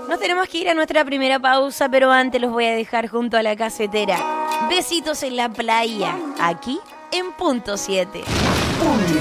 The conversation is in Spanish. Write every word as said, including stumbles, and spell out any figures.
Nos tenemos que ir a nuestra primera pausa, pero antes los voy a dejar junto a la cafetera. Besitos en la playa, aquí en Punto siete.